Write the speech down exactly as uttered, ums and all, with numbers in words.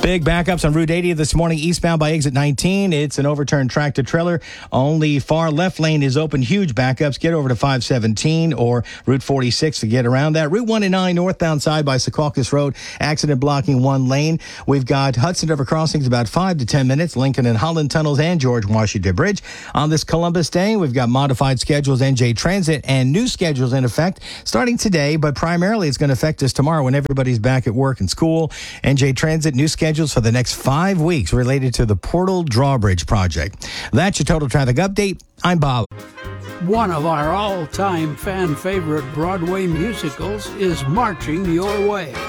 Big backups on Route eighty this morning, eastbound by exit nineteen. It's an overturned tractor trailer. Only far left lane is open. Huge backups. Get over to five seventeen or Route forty-six to get around that. Route one and nine northbound side by Secaucus Road. Accident blocking one lane. We've got Hudson River crossings about five to ten minutes. Lincoln and Holland tunnels and George Washington Bridge. On this Columbus Day, we've got modified schedules, N J Transit, and new schedules in effect starting today, but primarily it's going to affect us tomorrow when everybody's back at work and school. N J Transit, new schedules for the next five weeks related to the Portal Drawbridge project. That's your total traffic update. I'm Bob. One of our all-time fan favorite Broadway musicals is marching your way.